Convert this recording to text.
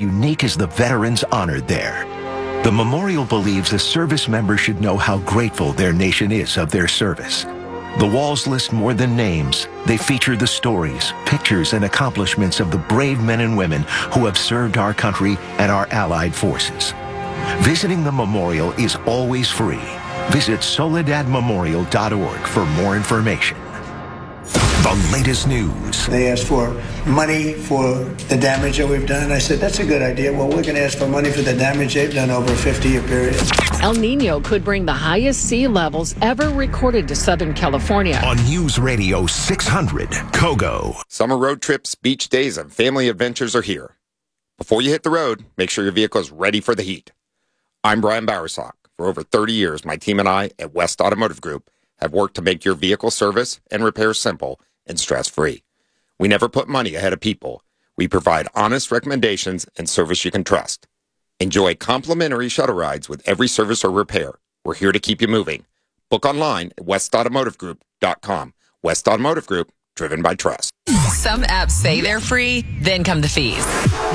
as unique as the veterans honored there. The memorial believes a service member should know how grateful their nation is of their service. The walls list more than names. They feature the stories, pictures, and accomplishments of the brave men and women who have served our country and our allied forces. Visiting the memorial is always free. Visit soledadmemorial.org for more information. The latest news. They asked for money for the damage that we've done. I said, that's a good idea. Well, we're going to ask for money for the damage they've done over a 50-year period. El Nino could bring the highest sea levels ever recorded to Southern California. On News Radio 600, Kogo. Summer road trips, beach days, and family adventures are here. Before you hit the road, make sure your vehicle is ready for the heat. I'm Brian Bowersock. For over 30 years, my team and I at West Automotive Group have worked to make your vehicle service and repair simple and stress-free. We never put money ahead of people. We provide honest recommendations and service you can trust. Enjoy complimentary shuttle rides with every service or repair. We're here to keep you moving. Book online at westautomotivegroup.com. West Automotive Group, driven by trust. Some apps say they're free, then come the fees.